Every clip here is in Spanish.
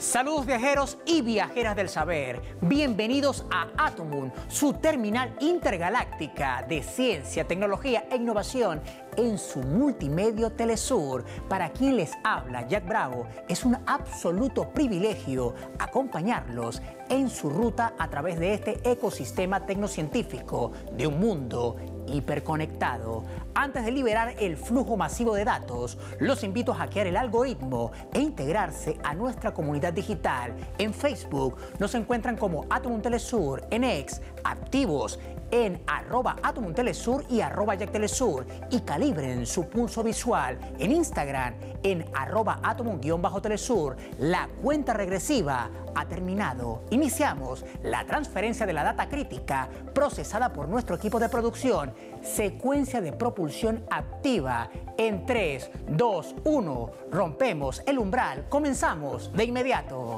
Saludos viajeros y viajeras del saber. Bienvenidos a Atomun, su terminal intergaláctica de ciencia, tecnología e innovación en su multimedio Telesur. Para quien les habla, Jack Bravo, es un absoluto privilegio acompañarlos en su ruta a través de este ecosistema tecnocientífico de un mundo hiperconectado. Antes de liberar el flujo masivo de datos, los invito a hackear el algoritmo e integrarse a nuestra comunidad digital. En Facebook nos encuentran como Atomun Telesur, en X, activos en @AtomunTelesur y @JackTelesur, y calibren su pulso visual en Instagram en @Atomun_Telesur. La cuenta regresiva ha terminado. Iniciamos la transferencia de la data crítica procesada por nuestro equipo de producción. Secuencia de propulsión activa en 3, 2, 1. Rompemos el umbral. Comenzamos de inmediato.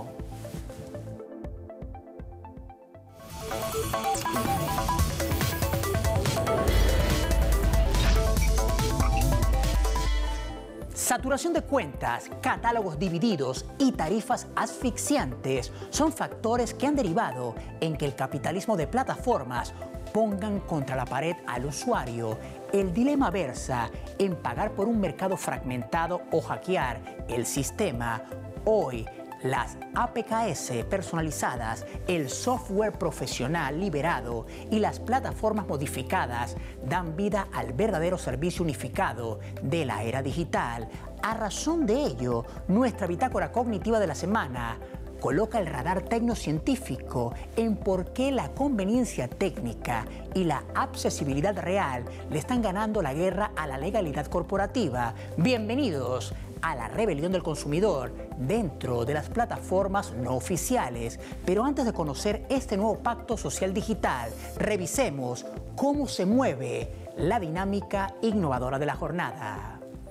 Saturación de cuentas, catálogos divididos y tarifas asfixiantes son factores que han derivado en que el capitalismo de plataformas pongan contra la pared al usuario. El dilema versa en pagar por un mercado fragmentado o hackear el sistema. Hoy, las APKs personalizadas, el software profesional liberado y las plataformas modificadas dan vida al verdadero servicio unificado de la era digital. A razón de ello, nuestra bitácora cognitiva de la semana coloca el radar tecnocientífico en por qué la conveniencia técnica y la accesibilidad real le están ganando la guerra a la legalidad corporativa. Bienvenidos a la rebelión del consumidor dentro de las plataformas no oficiales. Pero antes de conocer este nuevo pacto social digital, revisemos cómo se mueve la dinámica innovadora de la jornada.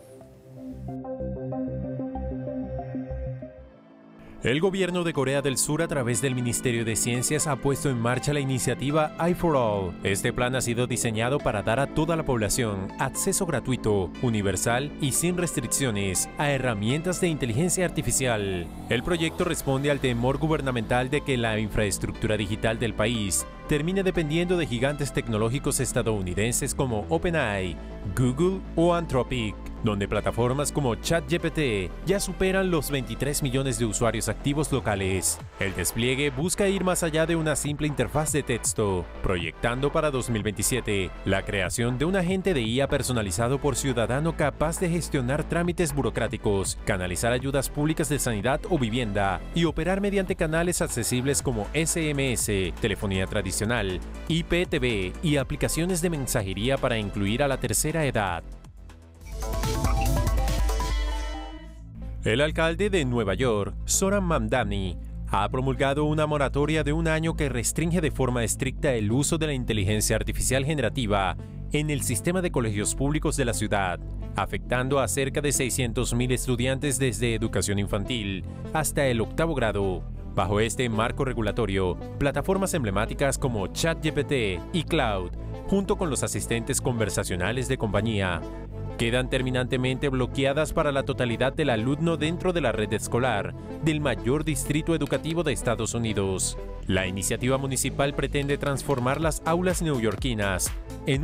El gobierno de Corea del Sur, a través del Ministerio de Ciencias, ha puesto en marcha la iniciativa i4All. Este plan ha sido diseñado para dar a toda la población acceso gratuito, universal y sin restricciones a herramientas de inteligencia artificial. El proyecto responde al temor gubernamental de que la infraestructura digital del país termine dependiendo de gigantes tecnológicos estadounidenses como OpenAI, Google o Anthropic, donde plataformas como ChatGPT ya superan los 23 millones de usuarios activos locales. El despliegue busca ir más allá de una simple interfaz de texto, proyectando para 2027 la creación de un agente de IA personalizado por ciudadano capaz de gestionar trámites burocráticos, canalizar ayudas públicas de sanidad o vivienda y operar mediante canales accesibles como SMS, telefonía tradicional, IPTV y aplicaciones de mensajería para incluir a la tercera edad. El alcalde de Nueva York, Zohran Mamdani, ha promulgado una moratoria de un año que restringe de forma estricta el uso de la inteligencia artificial generativa en el sistema de colegios públicos de la ciudad, afectando a cerca de 600.000 estudiantes desde educación infantil hasta el 8º grado. Bajo este marco regulatorio, plataformas emblemáticas como ChatGPT y Cloud, junto con los asistentes conversacionales de compañía, quedan terminantemente bloqueadas para la totalidad del alumno dentro de la red escolar del mayor distrito educativo de Estados Unidos. La iniciativa municipal pretende transformar las aulas neoyorquinas en